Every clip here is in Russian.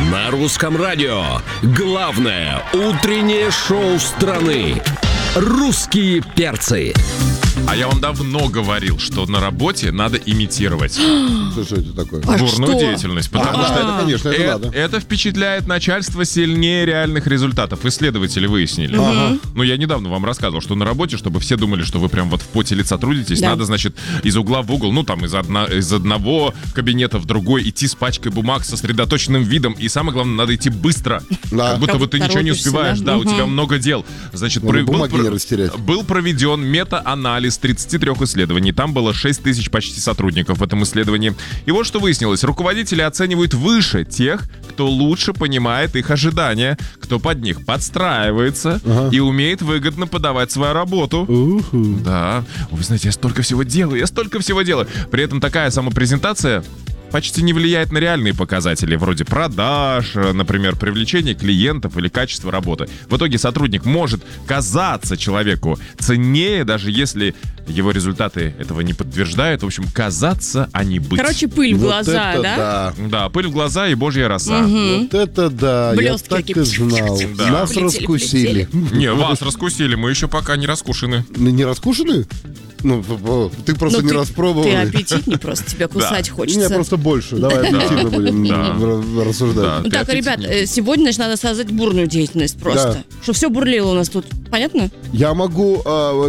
На русском радио. Главное утреннее шоу страны. «Русские перцы». А я вам давно говорил, что на работе надо имитировать Что это такое? бурную деятельность. Потому что это, конечно, это надо. это впечатляет начальство сильнее реальных результатов. Исследователи выяснили. Ну, я недавно вам рассказывал, что на работе, чтобы все думали, что вы прям вот в поте лица трудитесь, надо, значит, из угла в угол, ну, там, из одного кабинета в другой идти с пачкой бумаг, со сосредоточенным видом. И самое главное, надо идти быстро. Да. Как будто бы ты ничего не успеваешь. Да, у тебя много дел. Значит, бумаги не растерять. был проведен мета-анализ 33 исследований. Там было 6 тысяч почти сотрудников в этом исследовании. И вот что выяснилось. Руководители оценивают выше тех, кто лучше понимает их ожидания, кто под них подстраивается и умеет выгодно подавать свою работу. Да. Вы знаете, я столько всего делаю. При этом такая самопрезентация почти не влияет на реальные показатели, вроде продаж, например, привлечения клиентов или качества работы. В итоге сотрудник может казаться человеку ценнее, даже если его результаты этого не подтверждают. В общем, казаться, а не быть. Короче, пыль в глаза, это да? Да, пыль в глаза и божья роса. Вот это да, Блестки я так и такие. знал. Да. Нас Полетели, раскусили. Не, вас раскусили, мы еще пока не раскушены. Не раскушены? Ну, ты просто Ну, не ты распробовал. аппетитный просто, тебя кусать Меня хочется. просто больше. Давай объективно будем рассуждать. Да. Ну так, Ты ребят, аппетитнее. сегодня, значит, надо создать бурную деятельность просто. Чтобы все бурлило у нас тут. Понятно? Я могу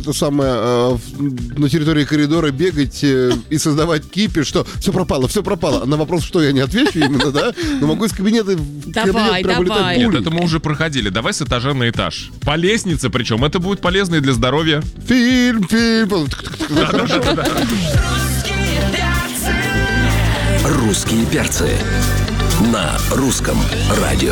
на территории коридора бегать и создавать кипиш, что все пропало. На вопрос, что я не отвечу именно, да? Но могу из кабинета в Давай, кабинет прям улетать давай. Нет, пулей. это мы уже проходили. Давай с этажа на этаж. По лестнице причем. Это будет полезно и для здоровья. Фильм. «Русские перцы» на русском радио.